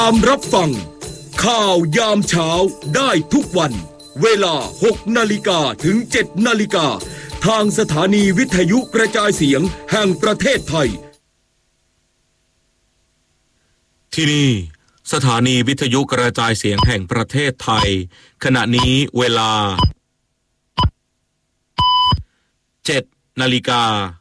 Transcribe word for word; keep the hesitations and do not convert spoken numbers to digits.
ตามรับฟังข่าวยามเช้าได้ทุกวันเวลาหกนาฬิกาถึงเจ็ดนาฬิกาทางสถานีวิทยุกระจายเสียงแห่งประเทศไทยที่นี่สถานีวิทยุกระจายเสียงแห่งประเทศไทยขณะนี้เวลาเจ็ดนาฬิกา